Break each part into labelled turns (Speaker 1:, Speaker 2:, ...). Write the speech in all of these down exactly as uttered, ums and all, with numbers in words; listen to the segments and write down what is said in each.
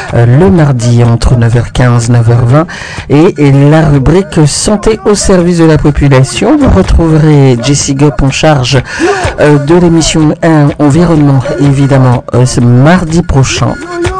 Speaker 1: euh, le mardi entre neuf heures quinze et neuf heures vingt et, et la rubrique santé au service de la population. Vous retrouverez Jessie Gop en charge euh, de l'émission un environnement évidemment euh, ce mardi prochain.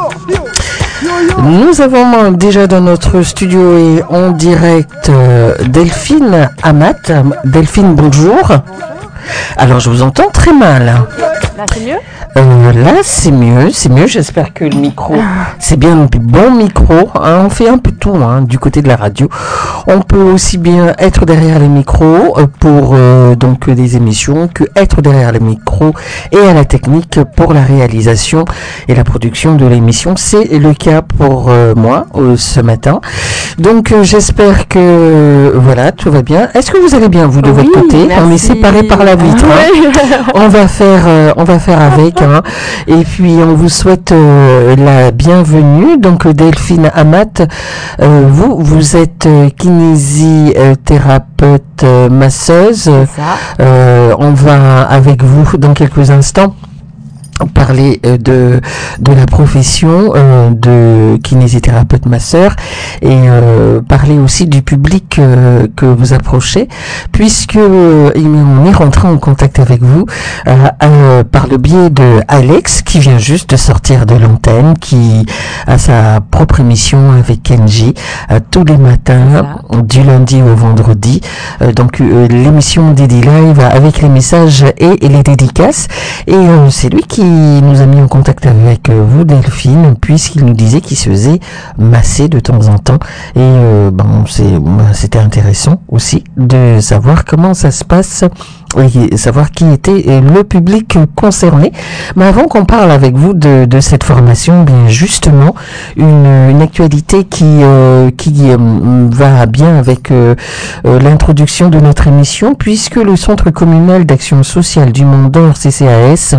Speaker 1: Nous avons déjà dans notre studio et en direct euh, Delphine Amat. Delphine, bonjour. Alors je vous entends très mal.
Speaker 2: Là c'est mieux
Speaker 1: euh, Là c'est mieux, c'est mieux. J'espère que le micro, c'est bien le bon micro. Hein, on fait un peu tout hein, du côté de la radio. On peut aussi bien être derrière les micros euh, pour euh, donc des émissions que être derrière les micros et à la technique pour la réalisation et la production de l'émission. C'est le cas pour euh, moi euh, ce matin. Donc euh, j'espère que euh, voilà tout va bien. Est-ce que vous allez bien vous de
Speaker 2: oui,
Speaker 1: votre côté?
Speaker 2: merci.
Speaker 1: On est séparés par la vitre. Hein. on va faire, euh, on va faire avec. Hein. Et puis on vous souhaite euh, la bienvenue. Donc Delphine Amat, euh, vous, vous êtes euh, kinésithérapeute euh, masseuse. Euh, on va avec vous dans quelques instants parler de de la profession euh, de kinésithérapeute masseur et euh, parler aussi du public euh, que vous approchez puisque euh, on est rentré en contact avec vous euh, euh, par le biais de Alex qui vient juste de sortir de l'antenne, qui a sa propre émission avec Kenji euh, tous les matins du lundi au vendredi, euh, donc euh, l'émission Dédi Live avec les messages et, et les dédicaces et euh, c'est lui qui nous a mis en contact avec vous Delphine puisqu'il nous disait qu'il se faisait masser de temps en temps et euh, bon, c'est, c'était intéressant aussi de savoir comment ça se passe et savoir qui était le public concerné. Mais avant qu'on parle avec vous de, de cette formation, bien justement une, une actualité qui euh, qui euh, va bien avec euh, euh, l'introduction de notre émission puisque le Centre communal d'action sociale du Mont d'Or C C A S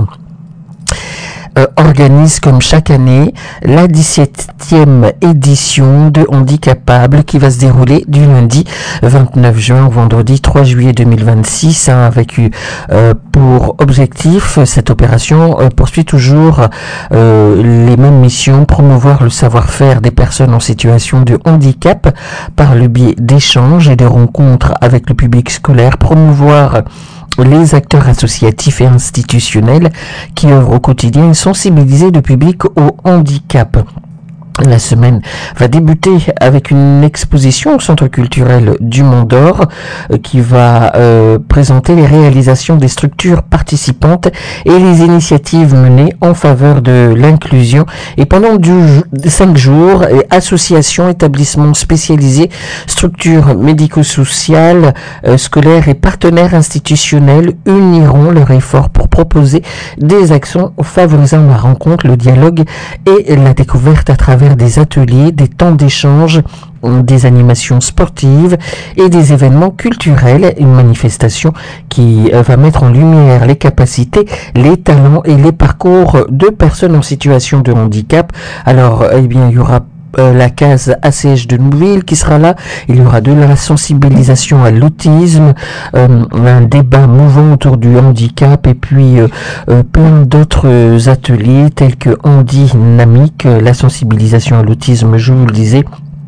Speaker 1: Euh, organise comme chaque année la dix-septième édition de Handicapable qui va se dérouler du lundi vingt-neuf juin au vendredi trois juillet deux mille vingt-six hein, avec euh, pour objectif cette opération euh, poursuit toujours euh, les mêmes missions, promouvoir le savoir-faire des personnes en situation de handicap par le biais d'échanges et de rencontres avec le public scolaire, promouvoir les acteurs associatifs et institutionnels qui œuvrent au quotidien et sensibiliser le public au handicap. La semaine va débuter avec une exposition au Centre culturel du Mont d'Or euh, qui va euh, présenter les réalisations des structures participantes et les initiatives menées en faveur de l'inclusion. Et pendant du, cinq jours, associations, établissements spécialisés, structures médico-sociales, euh, scolaires et partenaires institutionnels uniront leurs efforts pour proposer des actions favorisant la rencontre, le dialogue et la découverte à travers des ateliers, des temps d'échange, des animations sportives et des événements culturels, une manifestation qui va mettre en lumière les capacités, les talents et les parcours de personnes en situation de handicap. Alors, eh bien, il y aura Euh, la case A C H de Nouville qui sera là, il y aura de la sensibilisation à l'autisme, euh, un débat mouvant autour du handicap et puis euh, euh, plein d'autres ateliers tels que Handynamique, la sensibilisation à l'autisme, je vous le disais,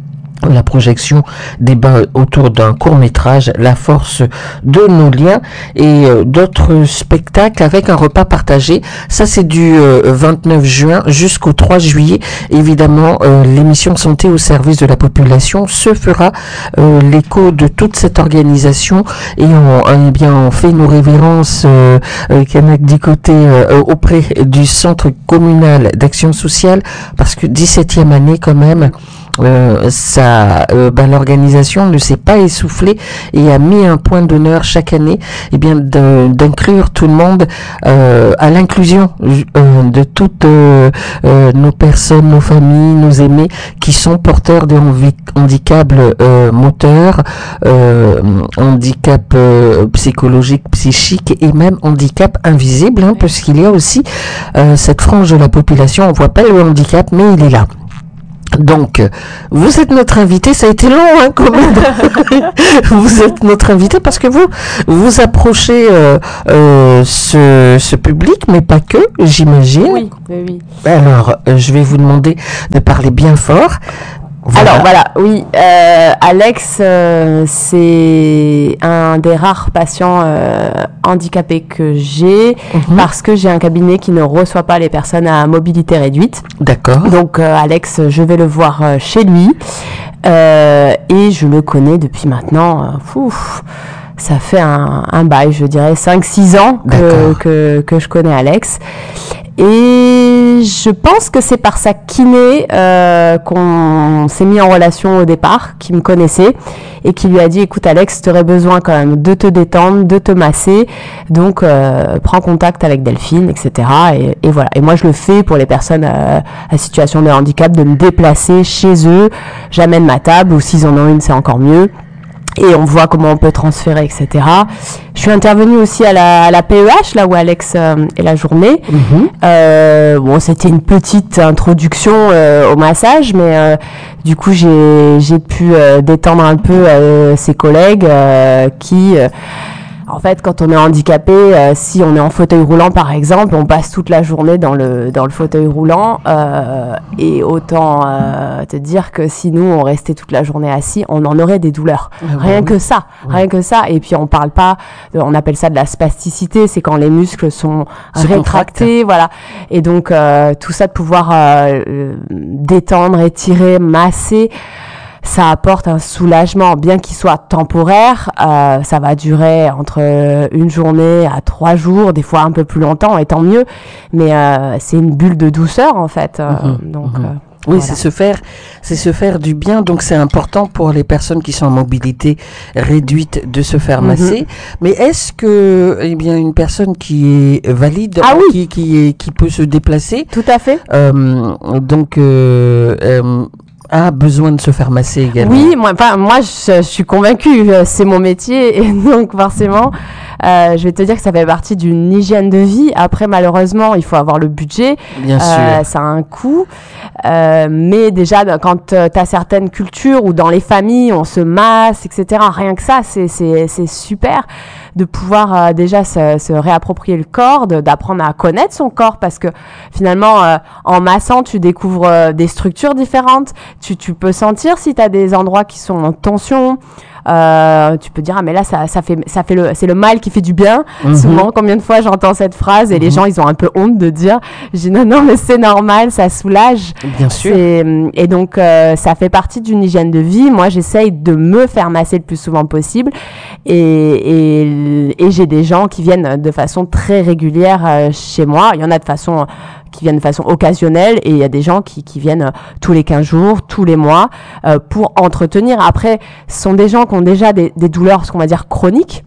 Speaker 1: la projection débat autour d'un court-métrage, La force de nos liens et euh, d'autres spectacles avec un repas partagé. Ça, c'est du euh, vingt-neuf juin jusqu'au trois juillet. Évidemment, euh, l'émission Santé au service de la population se fera euh, l'écho de toute cette organisation et on, eh bien, on fait nos révérences euh, euh, Kanak du côté euh, auprès du Centre communal d'action sociale parce que dix-septième année quand même. Euh, ça, euh, ben, l'organisation ne s'est pas essoufflée et a mis un point d'honneur chaque année, et eh bien de, d'inclure tout le monde euh, à l'inclusion euh, de toutes euh, euh, nos personnes, nos familles, nos aînés qui sont porteurs de handicap euh, moteur, euh, handicap euh, psychologique, psychique et même handicap invisible, hein, parce qu'il y a aussi euh, cette frange de la population, on voit pas le handicap, mais il est là. Donc, vous êtes notre invité, ça a été long, hein, quand même. Vous êtes notre invité parce que vous, vous approchez euh, euh, ce, ce public, mais pas que, j'imagine.
Speaker 2: Oui, oui, oui.
Speaker 1: Alors, euh, je vais vous demander de parler bien fort.
Speaker 2: Voilà. Alors voilà, oui, euh, Alex, euh, c'est un des rares patients euh, handicapés que j'ai, mm-hmm. parce que j'ai un cabinet qui ne reçoit pas les personnes à mobilité réduite.
Speaker 1: D'accord.
Speaker 2: Donc euh, Alex, je vais le voir euh, chez lui, euh, et je le connais depuis maintenant, euh, ouf, ça fait un, un bail, je dirais cinq six ans que, que, que je connais Alex. Et je pense que c'est par sa kiné euh, qu'on s'est mis en relation au départ, qui me connaissait et qui lui a dit, écoute Alex, tu aurais besoin quand même de te détendre, de te masser, donc euh, prends contact avec Delphine, et cetera. Et, et voilà. Et moi je le fais pour les personnes euh, à situation de handicap, de me déplacer chez eux, j'amène ma table, ou s'ils en ont une c'est encore mieux. Et on voit comment on peut transférer, et cetera. Je suis intervenue aussi à la, à la P E H, là où Alex euh, est la journée. Mm-hmm. Euh, bon, c'était une petite introduction euh, au massage, mais euh, du coup, j'ai, j'ai pu euh, détendre un peu euh, ses collègues euh, qui... Euh, En fait, quand on est handicapé, euh, si on est en fauteuil roulant par exemple, on passe toute la journée dans le dans le fauteuil roulant, euh, et autant euh, te dire que si nous on restait toute la journée assis, on en aurait des douleurs. Ah, rien oui. que ça, oui. rien que ça. Et puis on parle pas, de, on appelle ça de la spasticité, c'est quand les muscles sont Se rétractés, contracte. Voilà. Et donc euh, tout ça de pouvoir euh, détendre, étirer, masser. Ça apporte un soulagement, bien qu'il soit temporaire, euh, ça va durer entre une journée à trois jours, des fois un peu plus longtemps, et tant mieux, mais euh, c'est une bulle de douceur en fait. Euh, mmh, donc,
Speaker 1: mmh.
Speaker 2: Euh,
Speaker 1: oui,
Speaker 2: voilà.
Speaker 1: c'est se faire, c'est se faire du bien, donc c'est important pour les personnes qui sont en mobilité réduite de se faire masser. Mmh. Mais est-ce que, eh bien, une personne qui est valide,
Speaker 2: ah, oui.
Speaker 1: qui, qui, est, qui peut se déplacer,
Speaker 2: tout à fait.
Speaker 1: Euh, donc, euh, euh, a besoin de se faire masser également.
Speaker 2: Oui, moi, enfin, moi je, je suis convaincue, c'est mon métier, et donc forcément, euh, je vais te dire que ça fait partie d'une hygiène de vie. Après, malheureusement, il faut avoir le budget.
Speaker 1: Bien
Speaker 2: euh,
Speaker 1: sûr.
Speaker 2: Ça a un coût. Euh, mais déjà, quand euh, tu as certaines cultures où dans les familles, on se masse, et cetera, rien que ça, c'est, c'est, c'est super de pouvoir euh, déjà se, se réapproprier le corps, de, d'apprendre à connaître son corps, parce que finalement, euh, en massant, tu découvres euh, des structures différentes. Tu, tu peux sentir si tu as des endroits qui sont en tension. Euh, tu peux dire ah mais là ça ça fait ça fait le c'est le mal qui fait du bien. Mm-hmm. Souvent, combien de fois j'entends cette phrase et mm-hmm. les gens ils ont un peu honte de dire. Je dis non non mais c'est normal, ça soulage.
Speaker 1: Bien sûr.
Speaker 2: C'est, et donc euh, ça fait partie d'une hygiène de vie. Moi j'essaye de me faire masser le plus souvent possible et et, et j'ai des gens qui viennent de façon très régulière euh, chez moi. Il y en a de façon qui viennent de façon occasionnelle et il y a des gens qui, qui viennent tous les quinze jours, tous les mois euh, pour entretenir. Après, ce sont des gens qui ont déjà des, des douleurs, ce qu'on va dire, chroniques.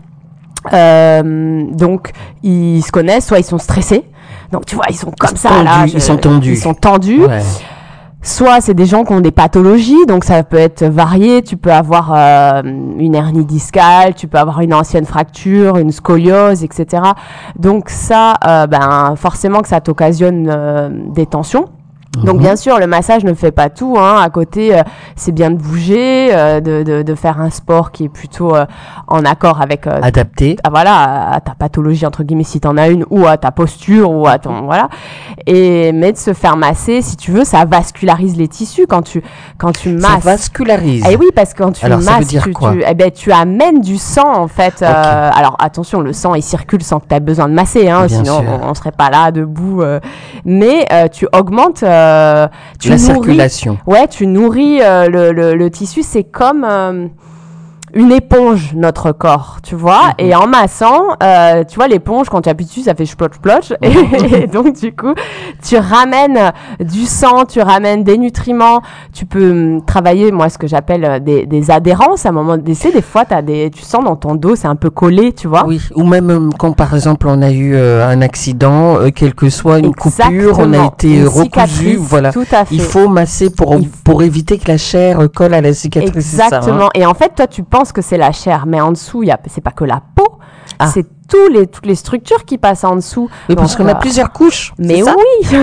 Speaker 2: Euh, donc, ils se connaissent, soit ils sont stressés. Donc, tu vois, ils sont comme ils ça.
Speaker 1: Tendus,
Speaker 2: là. Je,
Speaker 1: ils sont tendus.
Speaker 2: Ils sont tendus.
Speaker 1: Ouais.
Speaker 2: Soit c'est des gens qui ont des pathologies, donc ça peut être varié. Tu peux avoir euh, une hernie discale, tu peux avoir une ancienne fracture, une scoliose, et cetera. Donc ça, euh, ben forcément que ça t'occasionne euh, des tensions. Donc bien sûr, le massage ne fait pas tout. Hein. À côté, euh, c'est bien de bouger, euh, de, de, de faire un sport qui est plutôt euh, en accord avec euh,
Speaker 1: adapté.
Speaker 2: Ah, voilà, à, à ta pathologie entre guillemets si t'en as une, ou à ta posture, ou à ton voilà. Et mais de se faire masser, si tu veux, ça vascularise les tissus quand tu quand tu masses.
Speaker 1: Ça vascularise.
Speaker 2: Eh oui, parce que quand tu
Speaker 1: alors,
Speaker 2: masses,
Speaker 1: ça veut dire
Speaker 2: tu,
Speaker 1: quoi
Speaker 2: tu, eh ben, tu amènes du sang en fait.
Speaker 1: Okay.
Speaker 2: Euh, alors attention, le sang il circule sans que tu aies besoin de masser, hein, sinon on, on serait pas là debout. Euh, mais euh, tu augmentes. Euh, tu
Speaker 1: la
Speaker 2: nourris,
Speaker 1: circulation.
Speaker 2: Ouais, tu nourris euh, le, le, le tissu. C'est comme euh, une éponge, notre corps, tu vois. Mm-hmm. Et en massant, euh, tu vois, l'éponge, quand tu appuies dessus, ça fait splotch splotch. Mm-hmm. Et donc, du coup, tu ramènes du sang, tu ramènes des nutriments. Tu peux travailler, moi, ce que j'appelle des, des adhérences. À un moment donné, des fois, t'as des, tu sens dans ton dos, c'est un peu collé, tu vois.
Speaker 1: Oui, ou même quand, par exemple, on a eu euh, un accident, euh, quelle que soit une
Speaker 2: Exactement.
Speaker 1: coupure, on a été
Speaker 2: une
Speaker 1: recousu, voilà.
Speaker 2: Tout à fait.
Speaker 1: Il faut masser pour, Il... pour éviter que la chair colle à la cicatrice.
Speaker 2: Exactement.
Speaker 1: C'est ça, hein.
Speaker 2: Et en fait, toi, tu penses que c'est la chair, mais en dessous, il y a, c'est pas que la peau. ah. c'est tous les, toutes les structures qui passent en dessous.
Speaker 1: Oui, parce qu'on a plusieurs couches.
Speaker 2: Mais
Speaker 1: ça
Speaker 2: oui.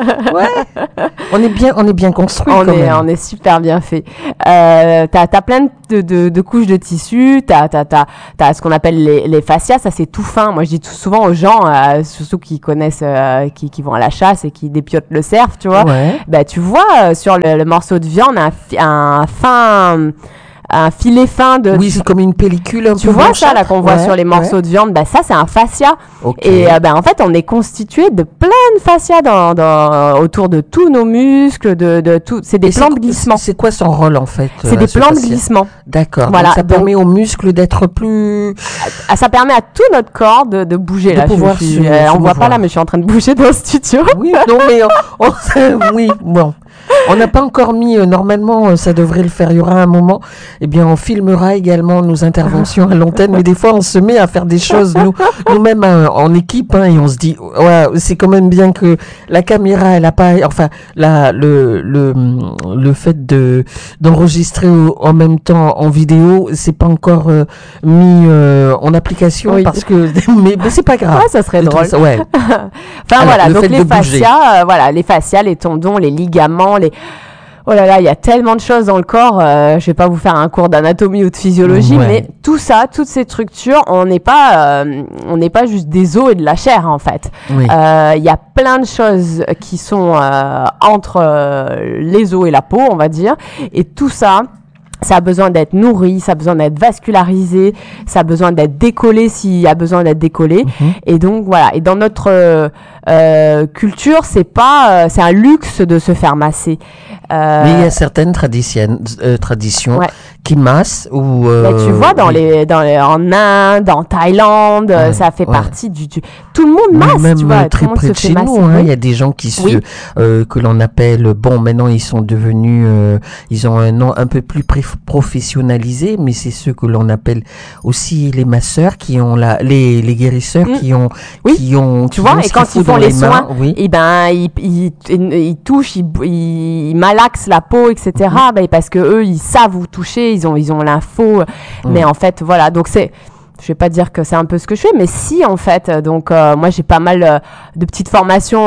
Speaker 1: Ouais. On est bien, on est bien construit.
Speaker 2: On
Speaker 1: quand
Speaker 2: est,
Speaker 1: même.
Speaker 2: on est super bien fait. Euh, t'as, t'as plein de, de, de couches de tissu. T'as, t'as, t'as, t'as ce qu'on appelle les, les fascias. Ça, c'est tout fin. Moi, je dis tout souvent aux gens, euh, surtout qui connaissent, euh, qui, qui vont à la chasse et qui dépiotent le cerf, tu vois.
Speaker 1: Ouais.
Speaker 2: Bah, tu vois, euh, sur le, le morceau de viande, un, un fin, un filet fin de.
Speaker 1: Oui, c'est comme une pellicule un
Speaker 2: tu
Speaker 1: peu
Speaker 2: vois
Speaker 1: blanchâtre.
Speaker 2: ça là qu'on voit
Speaker 1: ouais,
Speaker 2: sur les morceaux
Speaker 1: ouais.
Speaker 2: de viande, bah ça c'est un fascia.
Speaker 1: Okay.
Speaker 2: Et euh, bah, en fait on est constitué de plein de fascias dans, dans, autour de tous nos muscles, de, de tout. C'est des
Speaker 1: Et
Speaker 2: plans
Speaker 1: c'est,
Speaker 2: de glissement.
Speaker 1: C'est quoi son rôle en fait?
Speaker 2: C'est
Speaker 1: euh,
Speaker 2: des
Speaker 1: ce
Speaker 2: plans de
Speaker 1: fascia.
Speaker 2: glissement.
Speaker 1: D'accord.
Speaker 2: Voilà,
Speaker 1: donc ça
Speaker 2: donc,
Speaker 1: permet aux muscles d'être plus.
Speaker 2: Ah, ça permet à tout notre corps de, de bouger
Speaker 1: de
Speaker 2: là.
Speaker 1: Pouvoir
Speaker 2: je, je,
Speaker 1: se,
Speaker 2: euh,
Speaker 1: se
Speaker 2: on voit pas là,
Speaker 1: mouvoir.
Speaker 2: mais je suis en train de bouger dans le studio.
Speaker 1: Oui, non mais on, on, oui, bon. On n'a pas encore mis, euh, normalement, euh, ça devrait le faire, il y aura un moment, eh bien, on filmera également nos interventions à l'antenne, mais des fois, on se met à faire des choses, nous, nous-mêmes, euh, en équipe, hein, et on se dit, ouais, c'est quand même bien que la caméra, elle a pas, enfin, la, le, le, le fait de, d'enregistrer au, en même temps en vidéo, c'est pas encore euh, mis euh, en application,
Speaker 2: Oui.
Speaker 1: parce que, mais, mais c'est pas grave.
Speaker 2: Ouais, ça serait drôle.
Speaker 1: Ça, ouais.
Speaker 2: Enfin
Speaker 1: Alors,
Speaker 2: voilà,
Speaker 1: le
Speaker 2: donc
Speaker 1: fait
Speaker 2: les
Speaker 1: de bouger.
Speaker 2: fascias, euh, voilà, les fascias, les tendons, les ligaments, les oh là là, il y a tellement de choses dans le corps. Euh, je vais pas vous faire un cours d'anatomie ou de physiologie,
Speaker 1: Ouais.
Speaker 2: mais tout ça, toutes ces structures, on n'est pas, euh, on n'est pas juste des os et de la chair en fait.
Speaker 1: Oui.
Speaker 2: Euh, Il y a plein de choses qui sont euh, entre euh, les os et la peau, on va dire, et tout ça. Ça a besoin d'être nourri, ça a besoin d'être vascularisé, ça a besoin d'être décollé s'il y a besoin d'être décollé.
Speaker 1: Mm-hmm.
Speaker 2: Et donc voilà. Et dans notre euh, euh, culture, c'est pas, euh, c'est un luxe de se faire masser. Euh,
Speaker 1: Mais il y a certaines traditions, euh, traditions
Speaker 2: ouais.
Speaker 1: qui massent ou. Euh,
Speaker 2: bah, tu vois, dans
Speaker 1: oui.
Speaker 2: les, dans les, en Inde, en Thaïlande,
Speaker 1: Ouais,
Speaker 2: ça fait
Speaker 1: ouais.
Speaker 2: partie du, du. Tout le monde
Speaker 1: Oui,
Speaker 2: masse,
Speaker 1: même
Speaker 2: tu vois.
Speaker 1: euh,
Speaker 2: Tout
Speaker 1: très
Speaker 2: le monde
Speaker 1: près
Speaker 2: se
Speaker 1: de
Speaker 2: fait
Speaker 1: chez
Speaker 2: masser.
Speaker 1: nous, hein, il
Speaker 2: Oui.
Speaker 1: y a des gens qui se,
Speaker 2: Oui.
Speaker 1: euh, que l'on appelle, bon, maintenant ils sont devenus, euh, ils ont un nom un peu plus pré- professionnalisé, mais c'est ceux que l'on appelle aussi les masseurs, qui ont la, les, les guérisseurs,
Speaker 2: Mm.
Speaker 1: qui ont,
Speaker 2: Oui.
Speaker 1: qui ont,
Speaker 2: Tu
Speaker 1: qui
Speaker 2: vois,
Speaker 1: ont
Speaker 2: et
Speaker 1: ce qu'il
Speaker 2: quand
Speaker 1: faut
Speaker 2: ils font
Speaker 1: dans
Speaker 2: les
Speaker 1: mains,
Speaker 2: soins,
Speaker 1: oui.
Speaker 2: et ben ils, ils, ils, ils touchent, ils, ils, ils malaxent la peau, et cetera.
Speaker 1: Mm.
Speaker 2: Ben, parce que eux, ils savent vous toucher, ils ont, ils ont l'info.
Speaker 1: Mm.
Speaker 2: Mais en fait, voilà. Donc c'est, je vais pas dire que c'est un peu ce que je fais, mais si en fait. Donc euh, moi j'ai pas mal euh, de petites formations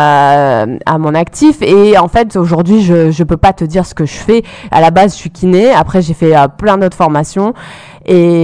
Speaker 2: euh, à mon actif, et en fait aujourd'hui je je peux pas te dire ce que je fais. À la base je suis kiné, après j'ai fait euh, plein d'autres formations. Et,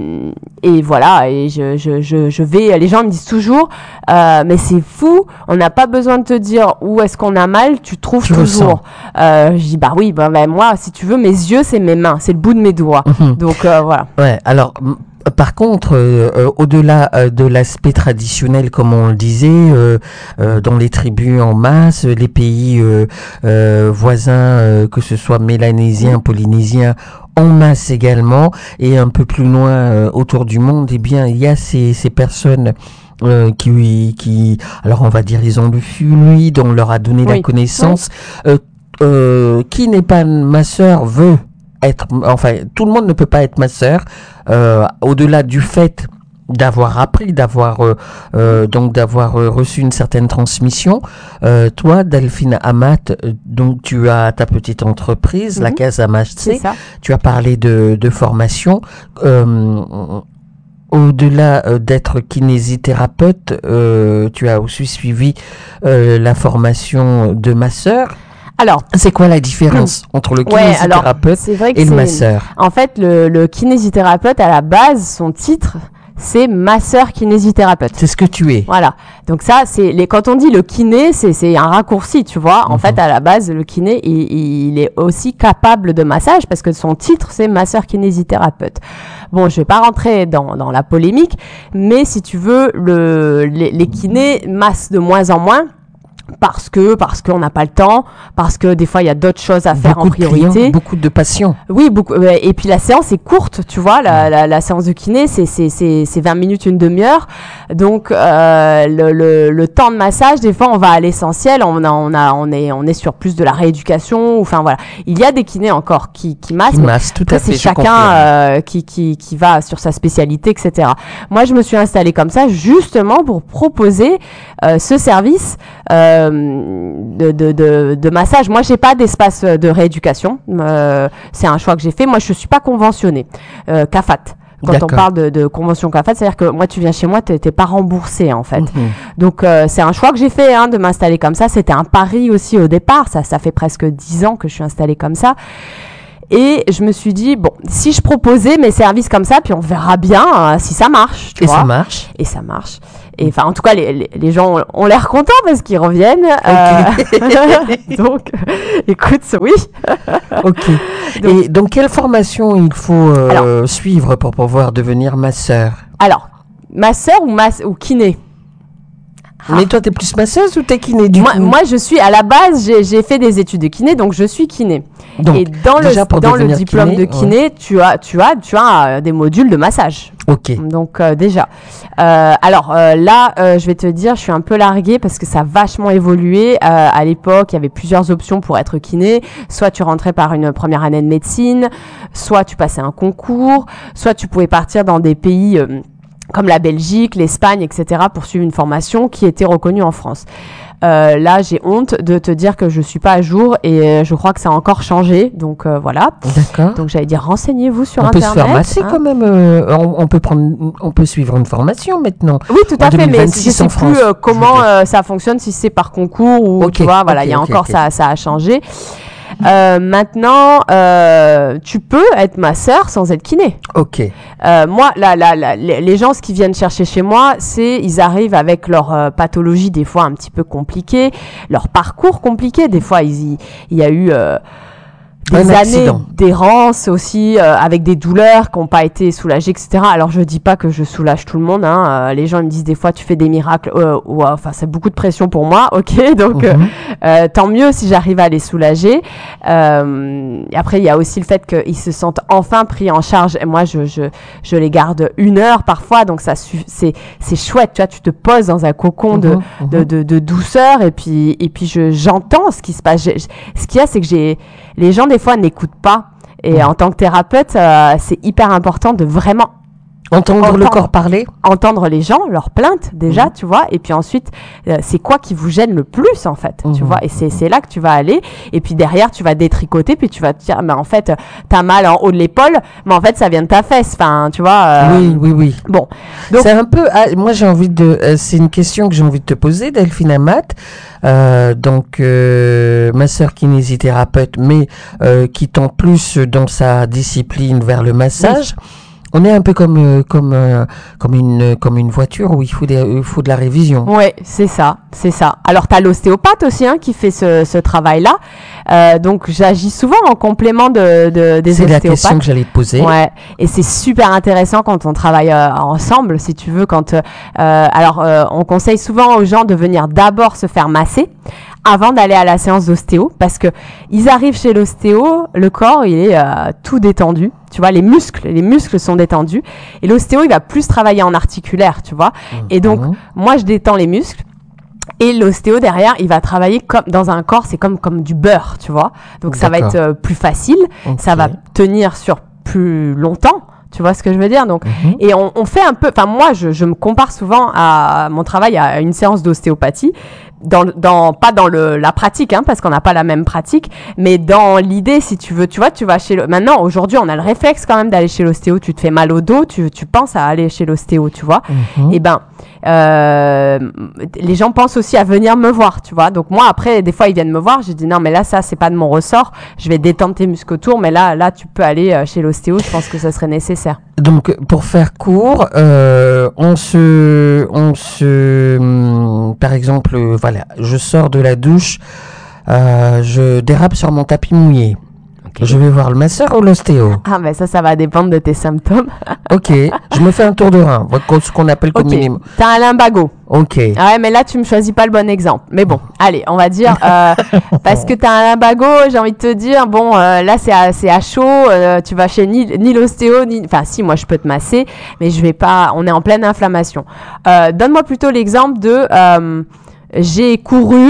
Speaker 2: et voilà, et je, je, je, je vais, les gens me disent toujours, euh, mais c'est fou, on n'a pas besoin de te dire où est-ce qu'on a mal, tu trouves
Speaker 1: Tu
Speaker 2: toujours. Euh, je dis, bah oui, bah, bah, moi, si tu veux, mes yeux, c'est mes mains, c'est le bout de mes doigts.
Speaker 1: Mhm.
Speaker 2: Donc euh, voilà.
Speaker 1: Ouais, alors, m- par contre, euh, euh, au-delà euh, de l'aspect traditionnel, comme on le disait, euh, euh, dans les tribus en masse, les pays euh, euh, voisins, euh, que ce soit mélanésiens, polynésiens, en masse également, et un peu plus loin euh, autour du monde, eh bien, il y a ces, ces personnes euh, qui, qui, alors on va dire, ils ont le fluide, on leur a donné
Speaker 2: Oui.
Speaker 1: la connaissance. Euh, euh, qui n'est pas masseur veut être, enfin, tout le monde ne peut pas être masseur, euh, au-delà du fait d'avoir appris, d'avoir euh, euh, donc d'avoir euh, reçu une certaine transmission. Euh, toi, Delphine Amat, euh, donc tu as ta petite entreprise, la
Speaker 2: Mhm.
Speaker 1: Casa Maché.
Speaker 2: C'est ça.
Speaker 1: Tu as parlé de, de formation. Euh, Au-delà euh, d'être kinésithérapeute, euh, tu as aussi suivi euh, la formation de masseur.
Speaker 2: Alors,
Speaker 1: C'est quoi la différence entre le
Speaker 2: ouais, alors,
Speaker 1: kinésithérapeute
Speaker 2: c'est vrai que
Speaker 1: et le
Speaker 2: c'est-
Speaker 1: masseur?
Speaker 2: En fait, le, le kinésithérapeute, à la base, son titre, c'est masseur kinésithérapeute.
Speaker 1: C'est ce que tu es.
Speaker 2: Voilà. Donc ça, c'est les quand on dit le kiné, c'est c'est un raccourci, tu vois. En
Speaker 1: Mhm.
Speaker 2: fait, à la base, le kiné, il, il est aussi capable de massage parce que son titre, c'est masseur kinésithérapeute. Bon, je vais pas rentrer dans dans la polémique, mais si tu veux, le les, les kinés massent de moins en moins. Parce que parce qu'on n'a pas le temps, parce que des fois il y a d'autres choses à faire
Speaker 1: Beaucoup
Speaker 2: en
Speaker 1: de clients,
Speaker 2: priorité.
Speaker 1: beaucoup de patients.
Speaker 2: Oui, beaucoup. ouais, Et puis la séance est courte, tu vois. La, la, la séance de kiné, c'est c'est c'est c'est vingt minutes, une demi-heure. Donc euh, le, le le temps de massage, des fois on va à l'essentiel. On a on a on est on est sur plus de la rééducation. Enfin voilà. Il y a des kinés encore qui qui massent.
Speaker 1: Qui
Speaker 2: mais
Speaker 1: massent, tout
Speaker 2: après,
Speaker 1: à fait.
Speaker 2: c'est
Speaker 1: je
Speaker 2: chacun
Speaker 1: confirme.
Speaker 2: euh, qui qui qui va sur sa spécialité, et cetera. Moi, je me suis installée comme ça justement pour proposer euh, ce service euh, de, de, de, de massage. Moi, j'ai pas d'espace de rééducation. Euh, c'est un choix que j'ai fait. Moi, je suis pas conventionnée. Euh, C A F A T. Quand
Speaker 1: D'accord.
Speaker 2: on parle de, de convention C A F A T, c'est-à-dire que moi, tu viens chez moi, tu n'es pas remboursé, en fait.
Speaker 1: Mhm.
Speaker 2: Donc, euh, c'est un choix que j'ai fait, hein, de m'installer comme ça. C'était un pari aussi au départ. Ça, ça fait presque dix ans que je suis installée comme ça. Et je me suis dit, bon, si je proposais mes services comme ça, puis on verra bien euh, si ça marche. Tu
Speaker 1: Et
Speaker 2: vois.
Speaker 1: ça marche.
Speaker 2: Et ça marche. Et enfin, en tout cas, les, les, les gens ont, ont l'air contents parce qu'ils reviennent.
Speaker 1: Okay.
Speaker 2: Euh, donc, écoute, oui.
Speaker 1: Ok.
Speaker 2: Donc,
Speaker 1: Et donc, quelle formation il faut euh,
Speaker 2: Alors.
Speaker 1: suivre pour pouvoir devenir masseur?
Speaker 2: Alors, masseur ou, mas ou kiné?
Speaker 1: Mais toi, t'es plus masseuse ou t'es kiné du
Speaker 2: moi,
Speaker 1: coup?
Speaker 2: moi, je suis, à la base, j'ai j'ai fait des études de kiné, donc je suis kiné.
Speaker 1: Donc,
Speaker 2: Et dans
Speaker 1: déjà,
Speaker 2: le,
Speaker 1: pour
Speaker 2: dans le
Speaker 1: devenir
Speaker 2: diplôme
Speaker 1: kiné,
Speaker 2: de kiné, tu as, tu as, tu as euh, des modules de massage.
Speaker 1: Ok.
Speaker 2: Donc euh, déjà, euh, alors euh, là, euh, je vais te dire, je suis un peu larguée parce que ça a vachement évolué. Euh, à l'époque, il y avait plusieurs options pour être kiné. Soit tu rentrais par une première année de médecine, soit tu passais un concours, soit tu pouvais partir dans des pays euh, comme la Belgique, l'Espagne, et cetera pour suivre une formation qui était reconnue en France. Euh, là, j'ai honte de te dire que je suis pas à jour et euh, je crois que ça a encore changé. Donc euh, voilà.
Speaker 1: D'accord.
Speaker 2: Donc j'allais dire, renseignez-vous sur
Speaker 1: On peut
Speaker 2: Internet.
Speaker 1: se faire masser
Speaker 2: hein.
Speaker 1: quand même. euh, on, on peut prendre, on peut suivre une formation maintenant.
Speaker 2: Oui, tout à
Speaker 1: En
Speaker 2: fait, mais
Speaker 1: deux mille vingt-six
Speaker 2: je sais
Speaker 1: en
Speaker 2: plus
Speaker 1: France,
Speaker 2: euh,
Speaker 1: je veux
Speaker 2: comment
Speaker 1: dire.
Speaker 2: euh, ça fonctionne, si c'est par concours ou
Speaker 1: Ok,
Speaker 2: tu vois, voilà,
Speaker 1: ok,
Speaker 2: il y a
Speaker 1: ok,
Speaker 2: encore
Speaker 1: ok.
Speaker 2: ça, ça a changé. Euh, maintenant, euh, tu peux être masseur sans être kiné.
Speaker 1: Ok.
Speaker 2: Euh, moi, la, la, la, les les gens, ce qui viennent chercher chez moi, c'est ils arrivent avec leur euh, pathologie des fois un petit peu compliquée, leur parcours compliqué. Des fois, il il y a eu euh, des
Speaker 1: Un
Speaker 2: années
Speaker 1: accident.
Speaker 2: d'errance aussi, euh, avec des douleurs qui n'ont pas été soulagées, et cetera. Alors, je dis pas que je soulage tout le monde. Hein. Euh, les gens ils me disent des fois, tu fais des miracles. Euh, ouais, enfin, c'est beaucoup de pression pour moi. Ok, donc euh,
Speaker 1: Mhm.
Speaker 2: euh, tant mieux si j'arrive à les soulager. Euh, après, il y a aussi le fait qu'ils se sentent enfin pris en charge. Et moi, je, je, je les garde une heure parfois, donc ça su- c'est c'est chouette. Tu vois, tu te poses dans un cocon de,
Speaker 1: Mhm, mhm.
Speaker 2: de, de, de douceur et puis et puis je j'entends ce qui se passe. J'ai- ce qu'il y a, c'est que j'ai les gens des fois n'écoutent pas. Et
Speaker 1: Mhm.
Speaker 2: en tant que thérapeute, euh, c'est hyper important de vraiment
Speaker 1: Entendre le
Speaker 2: entendre.
Speaker 1: corps parler.
Speaker 2: entendre les gens, leurs plaintes déjà,
Speaker 1: Mhm.
Speaker 2: tu vois, et puis ensuite, euh, c'est quoi qui vous gêne le plus en fait, tu
Speaker 1: Mhm.
Speaker 2: vois, et c'est c'est là que tu vas aller, et puis derrière, tu vas détricoter, puis tu vas te dire, mais en fait, t'as mal en haut de l'épaule, mais en fait, ça vient de ta fesse, enfin, tu vois. euh,
Speaker 1: Oui, oui, oui.
Speaker 2: Bon, donc,
Speaker 1: C'est un peu. Ah, moi, j'ai envie de. euh, c'est une question que j'ai envie de te poser, Delphine Amat. Euh, donc, euh, ma sœur kinésithérapeute, mais euh, qui tend plus dans sa discipline vers le massage. On est un peu comme euh, comme euh, comme une comme une voiture où il faut des, il faut de la révision.
Speaker 2: ouais, c'est ça, c'est ça. Alors, t'as l'ostéopathe aussi, hein, qui fait ce, ce travail-là, euh, donc j'agis souvent en complément de, de des
Speaker 1: C'est la
Speaker 2: ostéopathes.
Speaker 1: question que j'allais te poser.
Speaker 2: Ouais, et c'est super intéressant quand on travaille euh, ensemble, si tu veux. Quand, euh, alors, euh, on conseille souvent aux gens de venir d'abord se faire masser avant d'aller à la séance d'ostéo, parce que ils arrivent chez l'ostéo, le corps il est euh, tout détendu, tu vois, les muscles, les muscles sont détendus, et l'ostéo il va plus travailler en articulaire, tu vois. Et donc,
Speaker 1: Mhm.
Speaker 2: moi je détends les muscles. Et l'ostéo derrière, il va travailler comme dans un corps, c'est comme comme du beurre, tu vois. Donc ça va
Speaker 1: D'accord.
Speaker 2: être euh, plus facile,
Speaker 1: Ok.
Speaker 2: ça va tenir sur plus longtemps. Tu vois ce que je veux dire? Donc,
Speaker 1: Mhm.
Speaker 2: et on, on fait un peu. Enfin, moi, je, je me compare souvent à mon travail à une séance d'ostéopathie. Dans, dans, pas dans le, la pratique, hein, parce qu'on n'a pas la même pratique, mais dans l'idée, si tu veux, tu vois, tu vas chez le. Maintenant, aujourd'hui, on a le réflexe quand même d'aller chez l'ostéo. Tu te fais mal au dos, tu, tu penses à aller chez l'ostéo, tu vois.
Speaker 1: Mhm.
Speaker 2: Et ben, euh, les gens pensent aussi à venir me voir, tu vois. Donc moi, après, des fois, ils viennent me voir. J'ai dit non, mais là, ça, c'est pas de mon ressort. Je vais détendre tes muscles autour, mais là, là, tu peux aller euh, chez l'ostéo. Je pense que ça serait nécessaire.
Speaker 1: Donc, pour faire court, euh, on se, on se, hum, par exemple, euh, voilà, je sors de la douche, euh, je dérape sur mon tapis mouillé. Je vais voir le masseur ou l'ostéo.
Speaker 2: Ah, ben ça, ça va dépendre de tes symptômes.
Speaker 1: Ok, je me fais un tour de rein, ce qu'on appelle
Speaker 2: Ok,
Speaker 1: communément.
Speaker 2: t'as un lumbago.
Speaker 1: Ok.
Speaker 2: Ah ouais, mais là, tu me choisis pas le bon exemple. Mais bon, allez, on va dire, euh, parce que t'as un lumbago, j'ai envie de te dire, bon, euh, là, c'est à, c'est à chaud, euh, tu vas chez ni, ni l'ostéo, ni... Enfin, si, moi, je peux te masser, mais je vais pas... On est en pleine inflammation. Euh, donne-moi plutôt l'exemple de... Euh, j'ai couru,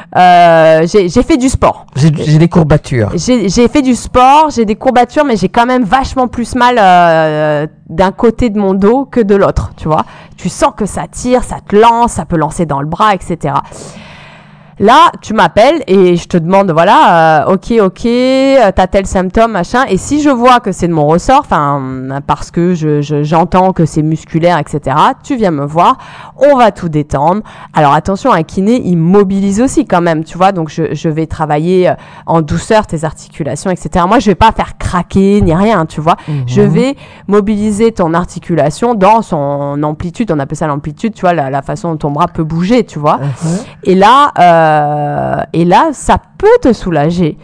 Speaker 2: euh, j'ai, j'ai fait du sport.
Speaker 1: J'ai j'ai des courbatures.
Speaker 2: J'ai, j'ai fait du sport, j'ai des courbatures, mais j'ai quand même vachement plus mal euh, d'un côté de mon dos que de l'autre, tu vois. Tu sens que ça tire, ça te lance, ça peut lancer dans le bras, et cetera. Là, tu m'appelles et je te demande, voilà, euh, ok, ok, euh, t'as tel symptôme, machin. Et si je vois que c'est de mon ressort, enfin, parce que je, je, j'entends que c'est musculaire, et cetera, tu viens me voir, on va tout détendre. Alors attention, un kiné, il mobilise aussi quand même, tu vois. Donc je, je vais travailler en douceur tes articulations, et cetera. Moi, je vais pas faire craquer ni rien, tu vois. Mm-hmm. Je vais mobiliser ton articulation dans son amplitude. On appelle ça l'amplitude, tu vois, la, la façon dont ton bras peut bouger, tu vois. Mm-hmm. Et là, euh, Euh, et là, ça peut te soulager.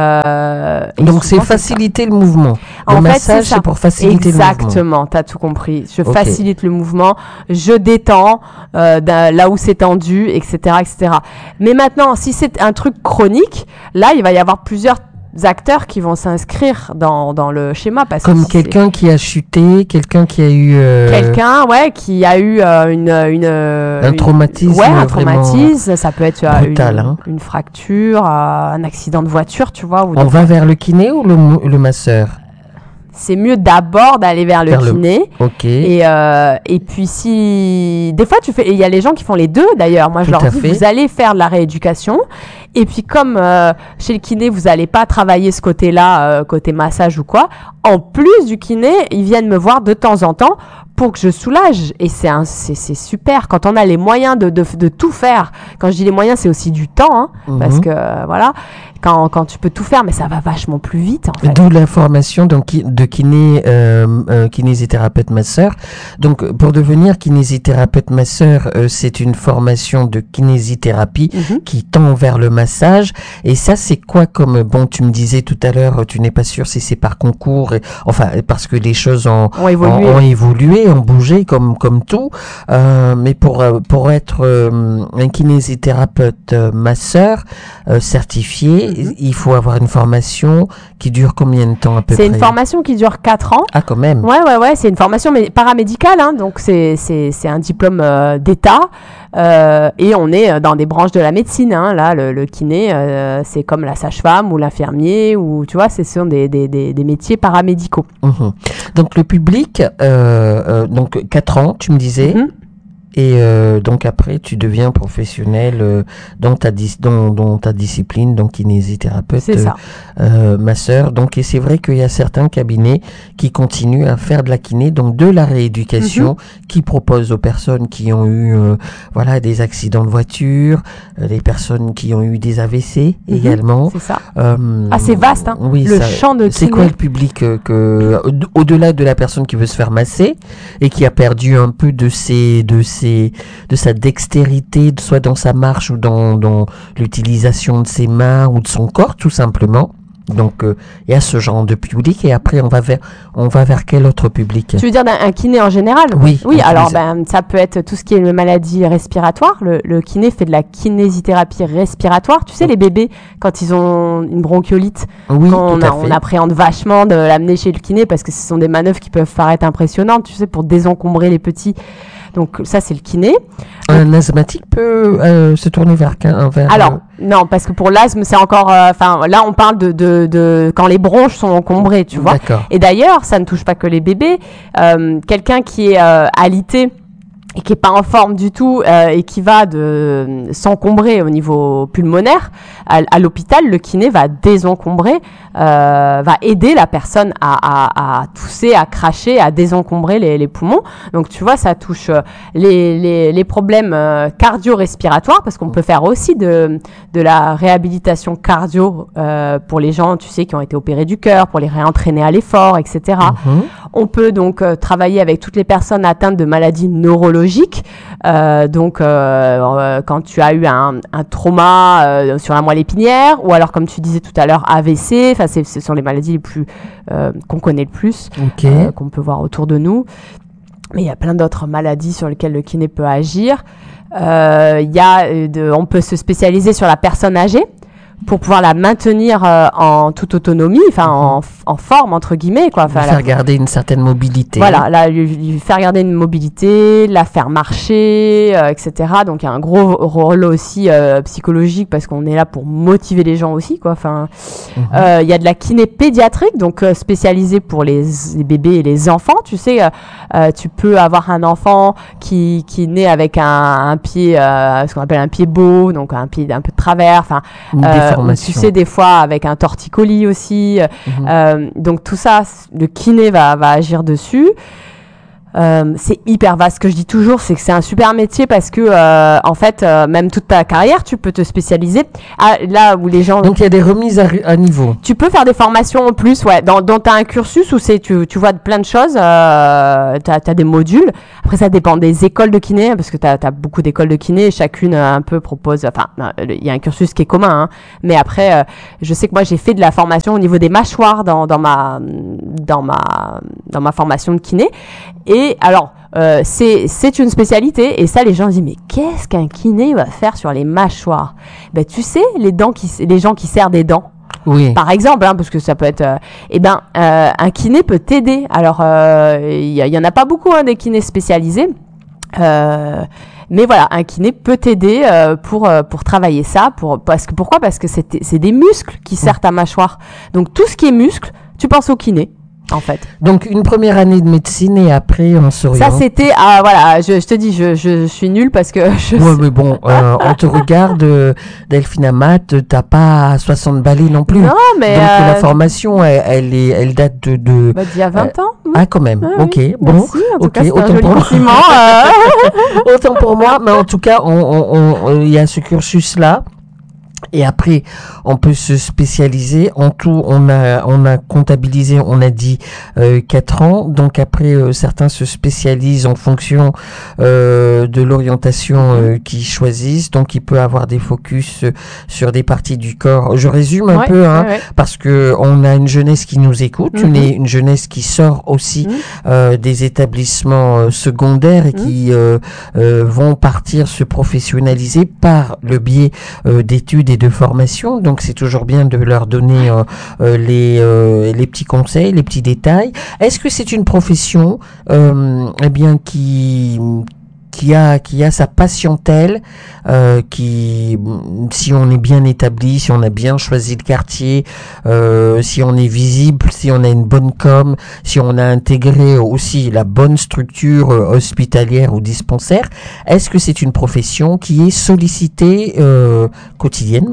Speaker 1: Euh, Donc c'est faciliter c'est le mouvement. Le
Speaker 2: en
Speaker 1: massage,
Speaker 2: fait, c'est,
Speaker 1: c'est pour faciliter
Speaker 2: Exactement,
Speaker 1: le mouvement.
Speaker 2: Exactement, tu as tout compris. Je okay. facilite le mouvement, je détends euh, là où c'est tendu, et cetera, et cetera. Mais maintenant, si c'est un truc chronique, là, il va y avoir plusieurs acteurs qui vont s'inscrire dans, dans le schéma. Parce
Speaker 1: Comme
Speaker 2: que
Speaker 1: quelqu'un c'est... qui a chuté, quelqu'un qui a eu... Euh...
Speaker 2: Quelqu'un, ouais, qui a eu euh, une, une...
Speaker 1: Un traumatisme.
Speaker 2: Ouais, un traumatisme. Ça peut être euh,
Speaker 1: brutal,
Speaker 2: une,
Speaker 1: hein.
Speaker 2: une fracture, euh, un accident de voiture, tu vois. Ou
Speaker 1: On va vers le kiné ou le, le masseur?
Speaker 2: C'est mieux d'abord d'aller vers le vers kiné.
Speaker 1: Le... Ok.
Speaker 2: Et, euh, et puis si... Des fois, tu fais... Il y a les gens qui font les deux, d'ailleurs. Moi, je Tout leur dis, fait. Vous allez faire de la rééducation. Et puis, comme euh, chez le kiné, vous n'allez pas travailler ce côté-là, euh, côté massage ou quoi, en plus du kiné, ils viennent me voir de temps en temps pour que je soulage. Et c'est, un, c'est, c'est super. Quand on a les moyens de, de, de tout faire, quand je dis les moyens, c'est aussi du temps, hein, mm-hmm. parce que, euh, voilà, quand, quand tu peux tout faire, mais ça va vachement plus vite, en fait.
Speaker 1: D'où la formation donc, de kiné, euh, euh, kinésithérapeute masseur. Donc, pour devenir kinésithérapeute masseur, euh, c'est une formation de kinésithérapie mm-hmm. qui tend vers le massage. Et ça, c'est quoi comme... Bon, tu me disais tout à l'heure, tu n'es pas sûr si c'est par concours, et, enfin, parce que les choses ont,
Speaker 2: ont évolué.
Speaker 1: Ont, ont évolué, ont bougé comme, comme tout. Euh, mais pour, pour être euh, un kinésithérapeute euh, masseur euh, certifié, mm-hmm. il faut avoir une formation qui dure combien de temps à peu
Speaker 2: c'est
Speaker 1: près?
Speaker 2: C'est une formation qui dure quatre ans.
Speaker 1: Ah, quand même.
Speaker 2: Ouais, ouais, ouais. C'est une formation mé- paramédicale, hein, donc c'est, c'est, c'est un diplôme euh, d'État. Euh, et on est dans des branches de la médecine, hein. Là, le, le kiné, euh, c'est comme la sage-femme ou l'infirmier, ou tu vois, ce sont des, des, des, des métiers paramédicaux.
Speaker 1: Mmh. Donc le public, euh, euh, donc quatre ans, tu me disais. Mmh. Et euh, donc après, tu deviens professionnel euh, dans, ta dis- dans, dans ta discipline, donc kinésithérapeute,
Speaker 2: c'est ça.
Speaker 1: Euh, masseur. Donc, et c'est vrai qu'il y a certains cabinets qui continuent à faire de la kiné, donc de la rééducation, mm-hmm. qui proposent aux personnes qui ont eu euh, voilà, des accidents de voiture, euh, des personnes qui ont eu des A V C mm-hmm. également.
Speaker 2: C'est ça. Euh, ah, c'est vaste, hein.
Speaker 1: Oui,
Speaker 2: le
Speaker 1: ça,
Speaker 2: champ de kiné.
Speaker 1: C'est quoi le public euh, que, au-delà de la personne qui veut se faire masser et qui a perdu un peu de ses... De ses de sa dextérité, soit dans sa marche ou dans, dans l'utilisation de ses mains ou de son corps, tout simplement. Donc, il euh, y a ce genre de public. Et après, on va vers, on va vers quel autre public?
Speaker 2: Tu veux dire un kiné en général?
Speaker 1: Oui.
Speaker 2: Oui, alors ben, ça peut être tout ce qui est une maladie respiratoire. Le, le kiné fait de la kinésithérapie respiratoire. Tu sais, les bébés, quand ils ont une bronchiolite,
Speaker 1: oui,
Speaker 2: on,
Speaker 1: tout à
Speaker 2: on
Speaker 1: fait.
Speaker 2: appréhende vachement de l'amener chez le kiné parce que ce sont des manœuvres qui peuvent paraître impressionnantes, tu sais, pour désencombrer les petits. Donc ça, c'est le kiné.
Speaker 1: Un asthmatique peut euh, se tourner vers... vers
Speaker 2: Alors,
Speaker 1: euh...
Speaker 2: non, parce que pour l'asthme, c'est encore... Enfin, euh, là, on parle de, de, de quand les bronches sont encombrées, tu vois.
Speaker 1: D'accord.
Speaker 2: Et d'ailleurs, ça ne touche pas que les bébés. Euh, quelqu'un qui est euh, alité et qui est pas en forme du tout euh, et qui va de s'encombrer au niveau pulmonaire, à, à l'hôpital, le kiné va désencombrer, euh, va aider la personne à, à, à tousser, à cracher, à désencombrer les, les poumons. Donc tu vois, ça touche les, les, les problèmes euh, cardio-respiratoires, parce qu'on peut faire aussi de, de la réhabilitation cardio euh, pour les gens, tu sais, qui ont été opérés du cœur, pour les réentraîner à l'effort, et cetera. Mm-hmm. On peut donc euh, travailler avec toutes les personnes atteintes de maladies neurologiques. Euh, donc, euh, euh, quand tu as eu un, un trauma euh, sur la moelle épinière, ou alors, comme tu disais tout à l'heure, A V C. Enfin, c'est, ce sont les maladies les plus euh, qu'on connaît le plus,
Speaker 1: okay.
Speaker 2: euh, qu'on peut voir autour de nous. Mais il y a plein d'autres maladies sur lesquelles le kiné peut agir. Euh, y a de, on peut se spécialiser sur la personne âgée. pour pouvoir la maintenir euh, en toute autonomie, enfin en, en forme entre guillemets quoi. Enfin,
Speaker 1: lui faire
Speaker 2: la...
Speaker 1: garder une certaine mobilité.
Speaker 2: Voilà, là, lui, lui faire garder une mobilité, la faire marcher, euh, et cetera. Donc il y a un gros rôle aussi euh, psychologique parce qu'on est là pour motiver les gens aussi quoi. Enfin, il mm-hmm. euh, y a de la kiné pédiatrique, donc euh, spécialisée pour les, les bébés et les enfants. Tu sais, euh, euh, tu peux avoir un enfant qui qui naît avec un, un pied, euh, ce qu'on appelle un pied beau, donc un pied un peu de travers. Enfin. Euh, tu sais, des fois avec un torticolis aussi. Mmh. Euh, donc tout ça, le kiné va, va agir dessus. Euh, c'est hyper vaste. Ce que je dis toujours, c'est que c'est un super métier parce que, euh, en fait, euh, même toute ta carrière, tu peux te spécialiser. Ah, là où les gens.
Speaker 1: Donc il y a des remises à, à niveau.
Speaker 2: Tu peux faire des formations en plus, ouais. Dans, dans t'as un cursus où c'est tu, tu vois plein de choses. Euh, t'as, t'as des modules. Après, ça dépend des écoles de kiné parce que t'as, t'as beaucoup d'écoles de kiné. Et chacune euh, un peu propose. Enfin, il y a un cursus qui est commun. Hein, mais après, euh, je sais que moi j'ai fait de la formation au niveau des mâchoires dans, dans ma dans ma dans ma formation de kiné. Et alors, euh, c'est, c'est une spécialité, et ça, les gens disent, mais qu'est-ce qu'un kiné va faire sur les mâchoires ? Ben, tu sais, les dents qui, les gens qui serrent des dents,
Speaker 1: oui.
Speaker 2: par exemple, hein, parce que ça peut être, euh, eh ben, euh, un kiné peut t'aider. Alors, il euh, y, y en a pas beaucoup, hein, des kinés spécialisés. Euh, mais voilà, un kiné peut t'aider euh, pour euh, pour travailler ça. Pour parce que pourquoi ? Parce que c'est c'est des muscles qui serrent ta mâchoire. Donc tout ce qui est muscle, tu penses au kiné. En fait.
Speaker 1: Donc une première année de médecine et après on s'oriente.
Speaker 2: Ça c'était ah voilà, je, je te dis je, je, je suis nulle parce que je
Speaker 1: ouais, mais bon, euh, on te regarde euh, Delphine Amat, t'as pas soixante balais non plus.
Speaker 2: Non, mais
Speaker 1: donc
Speaker 2: euh...
Speaker 1: la formation elle, elle est elle date de de
Speaker 2: bah, d'il y a vingt ans.
Speaker 1: Euh, ah quand même.
Speaker 2: Ah,
Speaker 1: OK.
Speaker 2: oui.
Speaker 1: Bon,
Speaker 2: merci. En tout
Speaker 1: OK,
Speaker 2: cas, c'est
Speaker 1: autant
Speaker 2: un joli
Speaker 1: pour
Speaker 2: compliment. euh...
Speaker 1: autant pour moi, mais en tout cas, on on on il y a ce cursus là. Et après, on peut se spécialiser. En tout, on a, on a comptabilisé, on a dit euh, quatre ans. Donc après, euh, certains se spécialisent en fonction euh, de l'orientation euh, qu'ils choisissent. Donc il peut avoir des focus euh, sur des parties du corps. Je résume un
Speaker 2: ouais,
Speaker 1: peu, hein,
Speaker 2: ouais, ouais.
Speaker 1: parce que on a une jeunesse qui nous écoute, mm-hmm. une, une jeunesse qui sort aussi mm-hmm. euh, des établissements euh, secondaires et mm-hmm. qui euh, euh, vont partir se professionnaliser par le biais euh, d'études et de formation, donc c'est toujours bien de leur donner euh, euh, les euh, les petits conseils, les petits détails. Est-ce que c'est une profession euh, eh bien qui qui a qui a sa patientèle, euh, qui si on est bien établi, si on a bien choisi le quartier, euh, si on est visible, si on a une bonne com, si on a intégré aussi la bonne structure euh, hospitalière ou dispensaire, est-ce que c'est une profession qui est sollicitée euh, quotidiennement ?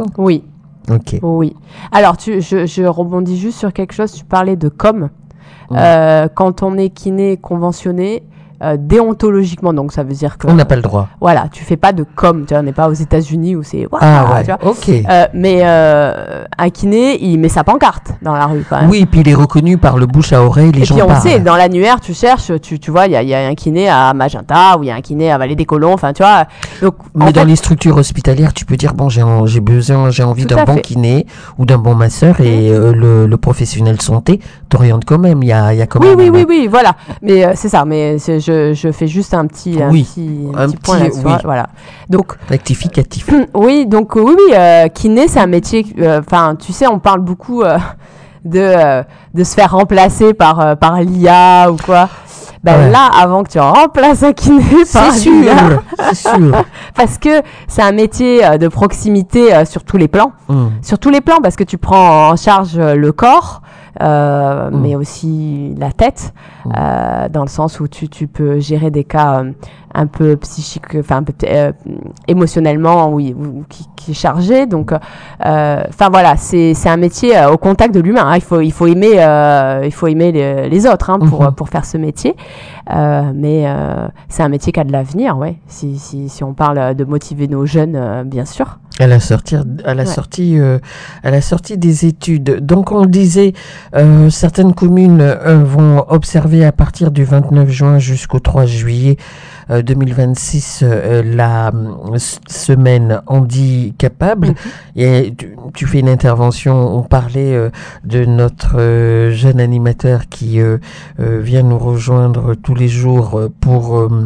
Speaker 2: Oui.
Speaker 1: Ok.
Speaker 2: Oui. Alors tu, je, je rebondis juste sur quelque chose. Tu parlais de com. Mmh. Euh, quand on est kiné conventionné. Euh, déontologiquement, donc ça veut dire que
Speaker 1: on n'a pas le droit.
Speaker 2: Voilà, tu fais pas de com, tu vois, on n'est pas aux États-Unis où c'est
Speaker 1: waouh, ah ouais,
Speaker 2: tu vois.
Speaker 1: Ok.
Speaker 2: Euh, mais euh, un kiné, il met sa pancarte dans la rue quand même.
Speaker 1: Oui, et puis il est reconnu par le bouche à oreille, les
Speaker 2: et
Speaker 1: gens
Speaker 2: puis on
Speaker 1: parlent.
Speaker 2: sait, dans l'annuaire, tu cherches, tu tu vois, il y a il y a un kiné à Magenta ou il y a un kiné à Vallée des Colons, enfin tu vois. Donc
Speaker 1: mais dans
Speaker 2: fait,
Speaker 1: les structures hospitalières, tu peux dire bon, j'ai j'ai besoin, j'ai envie d'un bon fait. kiné ou d'un bon masseur et euh, le, le professionnel santé t'oriente quand même. Il y a il y a quand
Speaker 2: oui,
Speaker 1: même.
Speaker 2: Oui, oui, oui, oui, voilà. Mais euh, c'est ça. Mais c'est, je je fais juste un petit, un
Speaker 1: oui,
Speaker 2: petit, un
Speaker 1: un
Speaker 2: petit,
Speaker 1: petit
Speaker 2: point là-dessus.
Speaker 1: oui.
Speaker 2: Voilà. Donc
Speaker 1: rectificatif.
Speaker 2: Oui, donc oui, oui, euh, kiné, c'est un métier. Enfin, euh, tu sais, on parle beaucoup euh, de euh, de se faire remplacer par euh, par l'I A ou quoi. Ben ouais. Là, avant que tu remplaces un kiné par
Speaker 1: c'est sûr,
Speaker 2: l'I A,
Speaker 1: c'est sûr.
Speaker 2: Parce que c'est un métier euh, de proximité euh, sur tous les plans, mm. sur tous les plans, parce que tu prends en charge le corps. Euh, mmh. mais aussi la tête, mmh. euh, dans le sens où tu, tu peux gérer des cas euh, un peu psychiques, enfin un peu euh, émotionnellement, oui, ou, qui, qui est chargé. Donc, enfin euh, voilà, c'est c'est un métier euh, au contact de l'humain. Hein. Il faut il faut aimer euh, il faut aimer les, les autres hein, pour mmh. pour faire ce métier. Euh, mais euh, c'est un métier qui a de l'avenir, ouais. Si si si on parle de motiver nos jeunes, euh, bien sûr.
Speaker 1: À la sortie, à la ouais. sortie, euh, à la sortie des études. Donc on disait, euh, certaines communes euh, vont observer à partir du vingt-neuf juin jusqu'au trois juillet euh, deux mille vingt-six euh, la euh, semaine handicapable. Mm-hmm. Et tu, tu fais une intervention. On parlait euh, de notre euh, jeune animateur qui euh, euh, vient nous rejoindre tous les jours pour euh,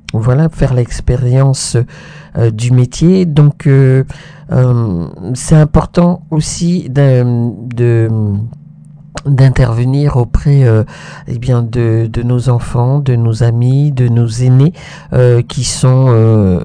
Speaker 1: voilà, faire l'expérience euh, du métier. Donc, euh, euh, c'est important aussi de, de d'intervenir auprès euh, eh bien de, de nos enfants, de nos amis, de nos aînés euh, qui sont euh,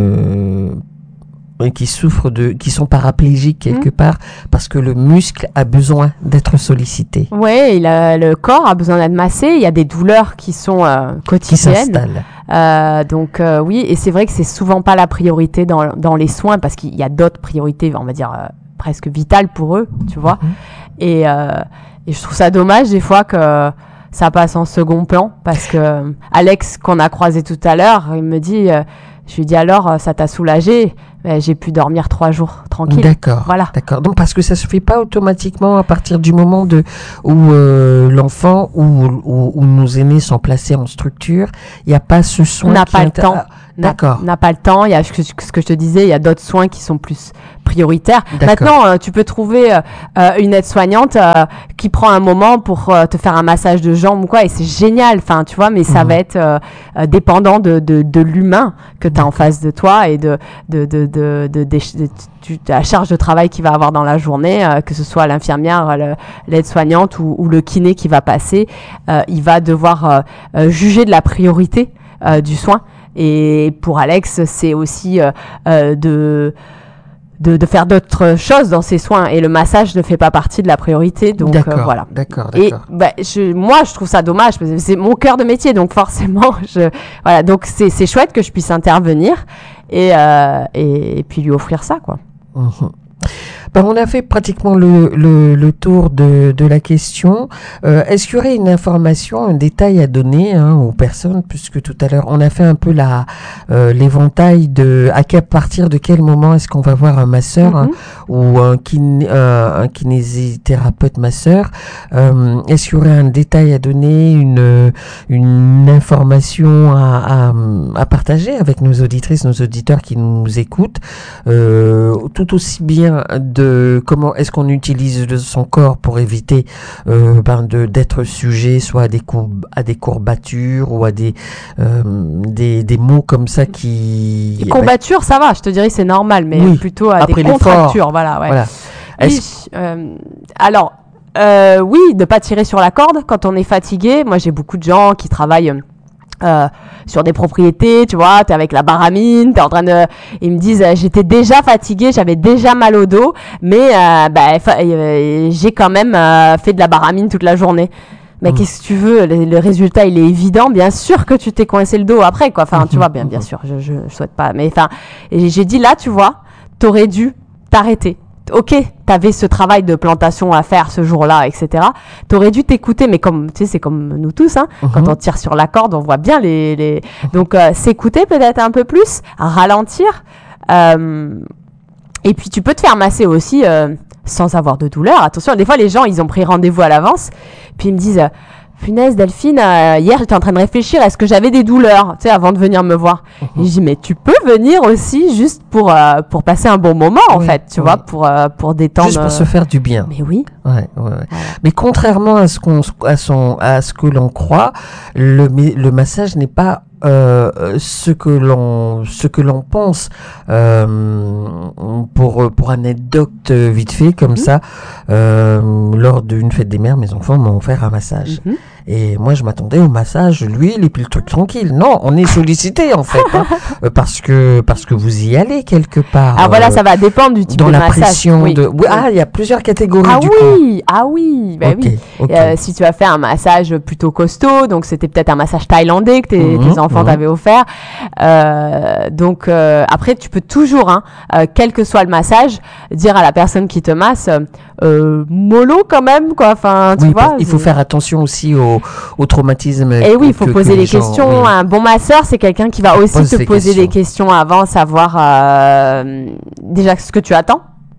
Speaker 1: euh, qui souffrent de, qui sont paraplégiques quelque mmh. part, parce que le muscle a besoin d'être sollicité.
Speaker 2: Ouais, il a, le corps a besoin d'être massé. Il y a des douleurs qui sont euh, quotidiennes. Qui s'installent. Euh, donc euh, oui, et c'est vrai que c'est souvent pas la priorité dans dans les soins, parce qu'il y a d'autres priorités, on va dire euh, presque vitales pour eux, tu vois. Mmh. Et euh, Et je trouve ça dommage des fois que ça passe en second plan, parce que Alex, qu'on a croisé tout à l'heure, il me dit, euh, je lui dis alors, ça t'a soulagé? Ben, j'ai pu dormir trois jours tranquille.
Speaker 1: D'accord.
Speaker 2: Voilà.
Speaker 1: D'accord. Donc parce que ça se fait pas automatiquement à partir du moment de où euh, l'enfant ou où, où nos aînés sont placés en structure, il n'y a pas ce soin.
Speaker 2: On n'a pas
Speaker 1: inter...
Speaker 2: le temps.
Speaker 1: Ah, d'accord.
Speaker 2: On n'a pas le temps. Il y a ce que, ce que je te disais, il y a d'autres soins qui sont plus prioritaires. D'accord. Maintenant, euh, tu peux trouver euh, une aide-soignante euh, qui prend un moment pour euh, te faire un massage de jambes ou quoi, et c'est génial. Enfin, tu vois, mais ça mmh. va être euh, euh, dépendant de, de, de l'humain que tu as en face de toi et de de de de, de, de, de, de, de la charge de travail qu'il va avoir dans la journée, euh, que ce soit l'infirmière, le, l'aide-soignante ou, ou le kiné qui va passer. Euh, il va devoir euh, euh, juger de la priorité euh, du soin. Et pour Alex, c'est aussi euh, euh, de, de de faire d'autres choses dans ses soins, et le massage ne fait pas partie de la priorité. Donc
Speaker 1: d'accord,
Speaker 2: euh, voilà.
Speaker 1: D'accord,
Speaker 2: et
Speaker 1: d'accord.
Speaker 2: bah, je, moi, je trouve ça dommage, parce que c'est mon cœur de métier, donc forcément, je voilà. Donc c'est c'est chouette que je puisse intervenir et euh, et, et puis lui offrir ça, quoi.
Speaker 1: Mmh. Ben, on a fait pratiquement le, le, le tour de, de la question. Euh, est-ce qu'il y aurait une information, un détail à donner hein, aux personnes, puisque tout à l'heure on a fait un peu la euh, l'éventail de à quel, partir de quel moment est-ce qu'on va voir un masseur mm-hmm. hein, ou un, kiné, un, un kinésithérapeute masseur. Euh, est-ce qu'il y aurait un détail à donner, une une information à, à, à partager avec nos auditrices, nos auditeurs qui nous écoutent, euh, tout aussi bien de comment est-ce qu'on utilise son corps pour éviter euh, ben de d'être sujet soit à des courb, à des courbatures ou à des euh, des des mots comme ça qui
Speaker 2: les courbatures ben, ça va, je te dirais c'est normal, mais oui, plutôt à des contractures, voilà, ouais. Voilà. Oui, euh, alors euh, oui, de pas tirer sur la corde quand on est fatigué. Moi, j'ai beaucoup de gens qui travaillent Euh, sur des propriétés, tu vois, t'es avec la baramine, t'es en train de, ils me disent, euh, j'étais déjà fatiguée, j'avais déjà mal au dos, mais euh, bah, fa- euh, j'ai quand même euh, fait de la baramine toute la journée. Mais mmh. qu'est-ce que tu veux, le, le résultat il est évident, bien sûr que tu t'es coincé le dos après, quoi. Enfin, tu vois, bien, bien sûr, je, je, je souhaite pas, mais enfin, j'ai dit là, tu vois, t'aurais dû t'arrêter. Ok, t'avais ce travail de plantation à faire ce jour-là, et cetera. T'aurais dû t'écouter, mais comme tu sais, c'est comme nous tous, hein. Uh-huh. Quand on tire sur la corde, on voit bien les. les... Donc, euh, s'écouter peut-être un peu plus, ralentir. Euh... Et puis, tu peux te faire masser aussi euh, sans avoir de douleur. Attention, des fois, les gens, ils ont pris rendez-vous à l'avance, puis ils me disent. Punaise, Delphine, euh, hier j'étais en train de réfléchir, est-ce que j'avais des douleurs, tu sais, avant de venir me voir. Uh-huh. Et je dis, mais tu peux venir aussi juste pour euh, pour passer un bon moment, en oui, fait, tu oui. vois, pour euh, pour détendre.
Speaker 1: Juste pour se faire du bien.
Speaker 2: Mais oui.
Speaker 1: Ouais, ouais, ouais. Voilà. Mais contrairement à ce qu'on à son à ce que l'on croit, le le massage n'est pas Euh, ce que l'on ce que l'on pense euh, pour pour anecdote vite fait comme mmh. ça euh, lors d'une fête des mères, mes enfants m'ont offert un massage mmh. et moi je m'attendais au massage, l'huile et puis le truc tranquille. Non, on est sollicité en fait hein, parce que parce que vous y allez quelque part.
Speaker 2: Alors voilà, euh, ça va dépendre du type
Speaker 1: dans
Speaker 2: de
Speaker 1: la
Speaker 2: massage.
Speaker 1: Pression
Speaker 2: oui.
Speaker 1: de oui, ah il y a plusieurs catégories
Speaker 2: ah
Speaker 1: du
Speaker 2: oui
Speaker 1: coup.
Speaker 2: ah oui bah
Speaker 1: okay,
Speaker 2: oui
Speaker 1: okay.
Speaker 2: Euh, si tu as fait un massage plutôt costaud, donc c'était peut-être un massage thaïlandais que tes, mmh, tes enfants mmh. t'avaient offert. Euh, donc euh, après tu peux toujours, hein, euh, quel que soit le massage, dire à la personne qui te masse, euh, mollo quand même, quoi. Enfin, tu
Speaker 1: oui,
Speaker 2: vois.
Speaker 1: Il faut faire attention aussi au, au traumatisme.
Speaker 2: Et oui, il faut poser les, les questions. Gens, oui. Un bon masseur, c'est quelqu'un qui va aussi Pose te poser questions. des questions avant, savoir euh, déjà ce que tu attends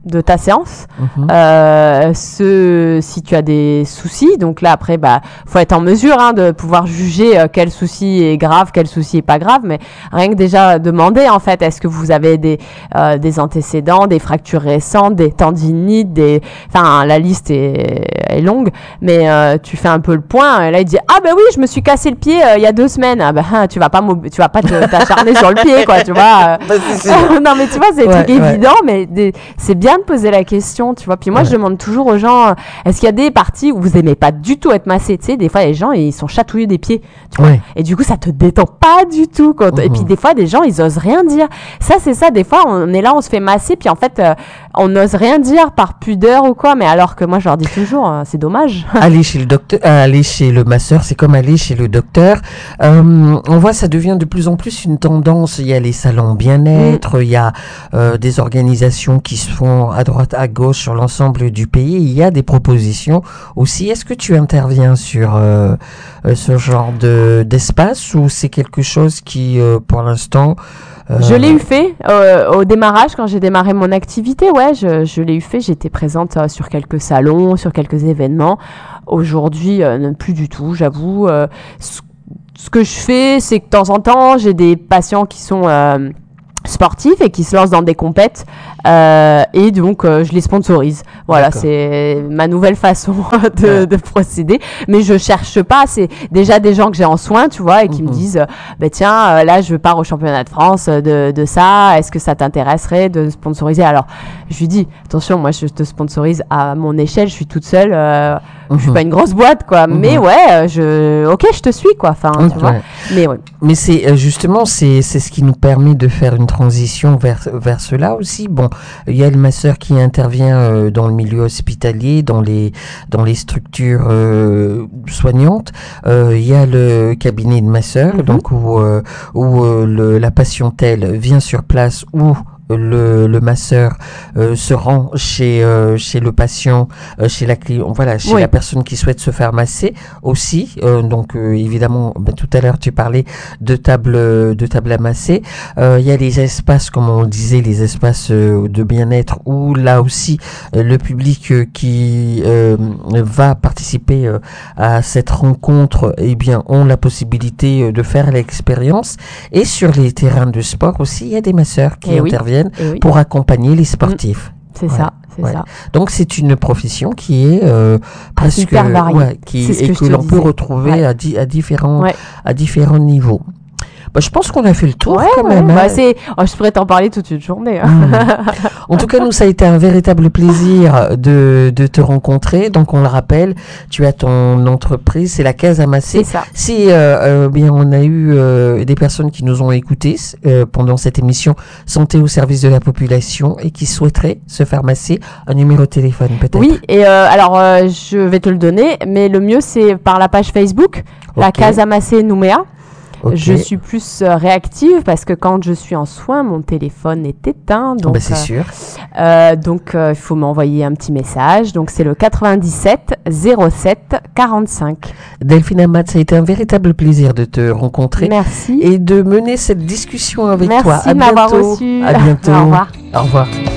Speaker 2: de ta séance,
Speaker 1: Mhm.
Speaker 2: euh, ce, si tu as des soucis. Donc là, après, bah, faut être en mesure hein, de pouvoir juger euh, quel souci est grave, quel souci est pas grave. Mais rien que déjà demander, en fait, est-ce que vous avez des, euh, des antécédents, des fractures récentes, des tendinites, des... Enfin, la liste est, est longue. Mais euh, tu fais un peu le point. Et là, il dit, ah ben oui, je me suis cassé le pied euh, il y a deux semaines. Ah ben, tu vas pas, mob- tu vas pas te- t'acharner sur le pied, quoi, tu vois.
Speaker 1: Bah, c'est sûr.
Speaker 2: Non, mais tu vois, c'est des
Speaker 1: Ouais,
Speaker 2: trucs
Speaker 1: ouais.
Speaker 2: évidents, mais des- c'est bien de poser la question, tu vois. Puis moi,
Speaker 1: Ouais.
Speaker 2: je demande toujours aux gens, euh, est-ce qu'il y a des parties où vous aimez pas du tout être massé? Tu sais, des fois, les gens, ils sont chatouillés des pieds, tu vois.
Speaker 1: Ouais.
Speaker 2: Et du coup, ça te détend pas du tout. Quand... Et puis,
Speaker 1: Mhm.
Speaker 2: des fois, des gens, ils osent rien dire. Ça, c'est ça. Des fois, on est là, on se fait masser, puis en fait, euh, on n'ose rien dire par pudeur ou quoi. Mais alors que moi, je leur dis toujours, euh, c'est dommage.
Speaker 1: Aller chez le docteur, euh, aller chez le masseur, c'est comme aller chez le docteur. Euh, on voit, ça devient de plus en plus une tendance. Il y a les salons bien-être, il y a euh, des organisations qui se font à droite, à gauche sur l'ensemble du pays. Il y a des propositions aussi. Est-ce que tu interviens sur euh, euh, ce genre de d'espace ou c'est quelque chose qui, euh, pour l'instant, euh,
Speaker 2: Je l'ai eu fait euh, au démarrage, quand j'ai démarré mon activité, ouais, je, je l'ai eu fait, j'étais présente euh, sur quelques salons, sur quelques événements. Aujourd'hui, euh, non, plus du tout, j'avoue. Euh, ce, ce que je fais, c'est que de temps en temps, j'ai des patients qui sont euh, sportifs et qui se lancent dans des compètes euh, et donc euh, je les sponsorise. Voilà,
Speaker 1: D'accord.
Speaker 2: c'est ma nouvelle façon de,
Speaker 1: Ouais.
Speaker 2: de procéder. Mais je cherche pas, c'est déjà des gens que j'ai en soin, tu vois, et qui
Speaker 1: Mhm.
Speaker 2: me disent, euh, bah, tiens, euh, là je pars au championnat de France de, de ça, est-ce que ça t'intéresserait de sponsoriser? Alors, je lui dis, attention, moi je te sponsorise à mon échelle, je suis toute seule, euh, je suis
Speaker 1: Mhm.
Speaker 2: pas une grosse boîte, quoi.
Speaker 1: Mhm.
Speaker 2: Mais ouais, euh, je, ok, je te suis, quoi. Enfin,
Speaker 1: Ok.
Speaker 2: tu vois. Mais ouais.
Speaker 1: Mais c'est euh, justement c'est c'est ce qui nous permet de faire une transition vers vers cela aussi. Bon, il y a le masseur qui intervient euh, dans le milieu hospitalier, dans les dans les structures euh, soignantes. Euh, il y a le cabinet de masseur,
Speaker 2: Mhm.
Speaker 1: donc où euh, où euh, le, la patientèle vient sur place ou le, le masseur euh, se rend chez euh, chez le patient, euh, chez la client, voilà, chez
Speaker 2: Oui.
Speaker 1: la personne qui souhaite se faire masser aussi. Euh, donc euh, évidemment, ben, tout à l'heure tu parlais de table de table à masser. Euh, Il y a les espaces, comme on le disait, les espaces euh, de bien-être où là aussi euh, le public euh, qui euh, va participer euh, à cette rencontre, eh bien, ont la possibilité euh, de faire l'expérience. Et sur les terrains de sport aussi, il y a des masseurs qui
Speaker 2: Eh oui.
Speaker 1: interviennent
Speaker 2: Et oui,
Speaker 1: pour accompagner les sportifs.
Speaker 2: c'est
Speaker 1: ouais,
Speaker 2: ça, c'est
Speaker 1: ouais.
Speaker 2: ça.
Speaker 1: Donc c'est une profession qui est euh, presque
Speaker 2: hyper variée.
Speaker 1: ouais, qui
Speaker 2: C'est ce
Speaker 1: et
Speaker 2: que
Speaker 1: que,
Speaker 2: je te
Speaker 1: l'on peut
Speaker 2: disais.
Speaker 1: retrouver
Speaker 2: Ouais.
Speaker 1: à, di- à différents
Speaker 2: Ouais.
Speaker 1: à différents niveaux. Bah, je pense qu'on a fait le tour
Speaker 2: Ouais,
Speaker 1: quand
Speaker 2: ouais.
Speaker 1: même. hein.
Speaker 2: Bah, c'est... oh, je pourrais t'en parler toute une journée. hein.
Speaker 1: Mm. En tout cas, nous, ça a été un véritable plaisir de, de te rencontrer. Donc, on le rappelle, tu as ton entreprise, c'est la Case à masser.
Speaker 2: C'est ça.
Speaker 1: Si euh, euh, bien on a eu euh, des personnes qui nous ont écoutés euh, pendant cette émission Santé au service de la population et qui souhaiteraient se faire masser, un numéro de téléphone peut-être.
Speaker 2: Oui, et euh, alors euh, je vais te le donner, mais le mieux c'est par la page Facebook, la
Speaker 1: Ok.
Speaker 2: Case à masser Nouméa.
Speaker 1: Ok.
Speaker 2: Je suis plus euh, réactive parce que quand je suis en soins, mon téléphone est éteint.
Speaker 1: Ah
Speaker 2: Donc,
Speaker 1: bah, c'est
Speaker 2: euh,
Speaker 1: sûr.
Speaker 2: euh, donc euh, il faut m'envoyer un petit message. Donc c'est le quatre-vingt-dix-sept zéro sept quarante-cinq.
Speaker 1: Delphine Amat, ça a été un véritable plaisir de te rencontrer
Speaker 2: Merci.
Speaker 1: et de mener cette discussion avec
Speaker 2: Merci
Speaker 1: toi. À
Speaker 2: de m'avoir
Speaker 1: bientôt.
Speaker 2: reçu.
Speaker 1: À bientôt.
Speaker 2: Au revoir.
Speaker 1: Au revoir.